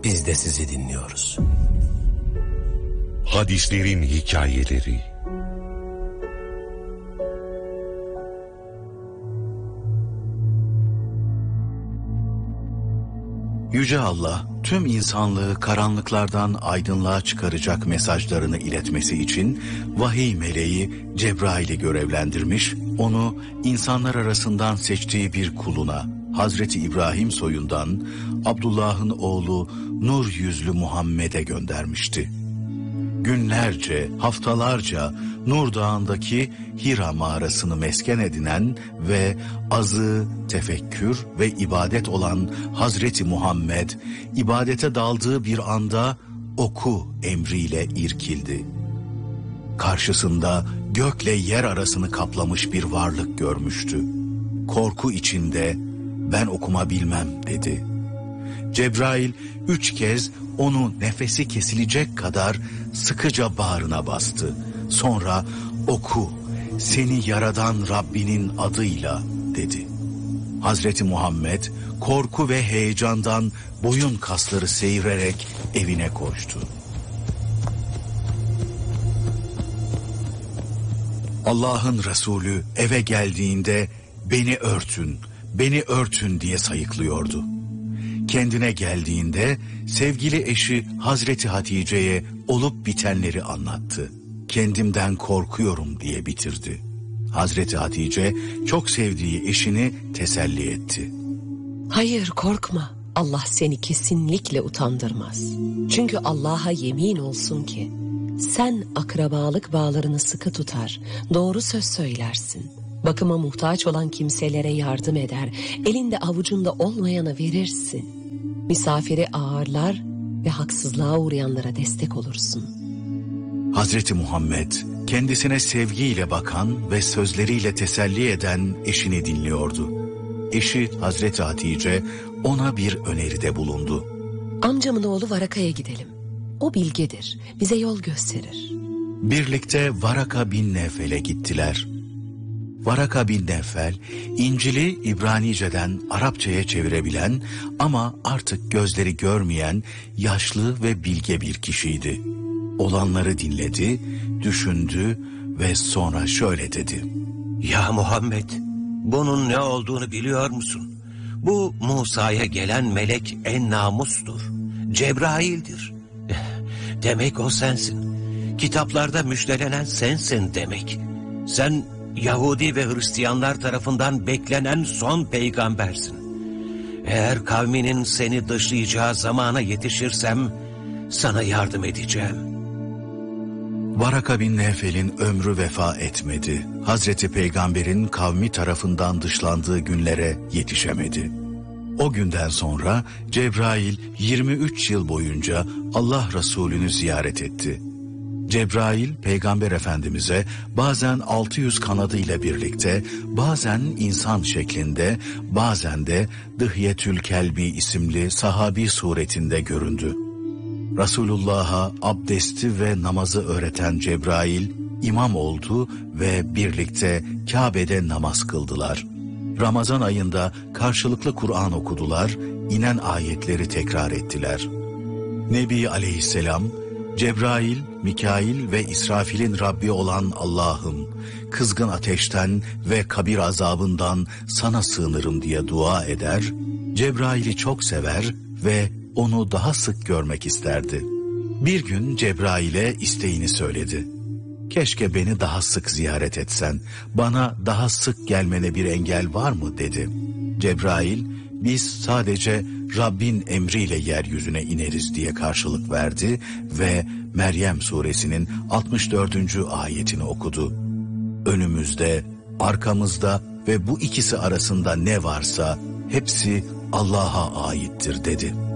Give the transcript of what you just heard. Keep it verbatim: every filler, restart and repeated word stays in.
Biz de sizi dinliyoruz. Hadislerin hikayeleri. Yüce Allah, tüm insanlığı karanlıklardan aydınlığa çıkaracak mesajlarını iletmesi için vahiy meleği Cebrail'i görevlendirmiş, onu insanlar arasından seçtiği bir kuluna, Hazreti İbrahim soyundan Abdullah'ın oğlu nur yüzlü Muhammed'e göndermişti. Günlerce, haftalarca Nur Dağı'ndaki Hira mağarasını mesken edinen ve azı, tefekkür ve ibadet olan Hazreti Muhammed, ibadete daldığı bir anda oku emriyle irkildi. Karşısında gökle yer arasını kaplamış bir varlık görmüştü. Korku içinde ben okuma bilmem dedi. Cebrail üç kez onu nefesi kesilecek kadar sıkıca bağrına bastı. Sonra oku, seni yaradan Rabbinin adıyla dedi. Hazreti Muhammed korku ve heyecandan boyun kasları seyirerek evine koştu. Allah'ın Resulü eve geldiğinde beni örtün, beni örtün diye sayıklıyordu. Kendine geldiğinde sevgili eşi Hazreti Hatice'ye olup bitenleri anlattı. Kendimden korkuyorum diye bitirdi. Hazreti Hatice çok sevdiği eşini teselli etti. Hayır, korkma. Allah seni kesinlikle utandırmaz. Çünkü Allah'a yemin olsun ki sen akrabalık bağlarını sıkı tutar, doğru söz söylersin. Bakıma muhtaç olan kimselere yardım eder, elinde avucunda olmayanı verirsin. Misafiri ağırlar ve haksızlığa uğrayanlara destek olursun. Hazreti Muhammed kendisine sevgiyle bakan ve sözleriyle teselli eden eşini dinliyordu. Eşi Hazreti Hatice ona bir öneride bulundu. Amcamın oğlu Varaka'ya gidelim. O bilgedir, bize yol gösterir. Birlikte Varaka bin Nevfel'e gittiler. Varaka bin Nevfel, İncil'i İbranice'den Arapça'ya çevirebilen ama artık gözleri görmeyen yaşlı ve bilge bir kişiydi. Olanları dinledi, düşündü ve sonra şöyle dedi. Ya Muhammed, bunun ne olduğunu biliyor musun? Bu Musa'ya gelen melek en namustur. Cebrail'dir. Demek o sensin. Kitaplarda müjdelenen sensin demek. Sen Yahudi ve Hristiyanlar tarafından beklenen son peygambersin. Eğer kavminin seni dışlayacağı zamana yetişirsem sana yardım edeceğim. Varaka bin Nevfel'in ömrü vefa etmedi. Hazreti Peygamber'in kavmi tarafından dışlandığı günlere yetişemedi. O günden sonra Cebrail yirmi üç yıl boyunca Allah Resulü'nü ziyaret etti. Cebrail Peygamber Efendimiz'e bazen altı yüz kanadıyla birlikte, bazen insan şeklinde, bazen de Dıhyetül Kelbi isimli sahabi suretinde göründü. Resulullah'a abdesti ve namazı öğreten Cebrail imam oldu ve birlikte Kabe'de namaz kıldılar. Ramazan ayında karşılıklı Kur'an okudular, inen ayetleri tekrar ettiler. Nebi Aleyhisselam, Cebrail, Mikail ve İsrafil'in Rabbi olan Allah'ım, kızgın ateşten ve kabir azabından sana sığınırım diye dua eder, Cebrail'i çok sever ve onu daha sık görmek isterdi. Bir gün Cebrail'e isteğini söyledi. Keşke beni daha sık ziyaret etsen, bana daha sık gelmene bir engel var mı dedi. Cebrail, biz sadece Rabbin emriyle yeryüzüne ineriz diye karşılık verdi ve Meryem suresinin altmış dördüncü ayetini okudu. Önümüzde, arkamızda ve bu ikisi arasında ne varsa hepsi Allah'a aittir dedi.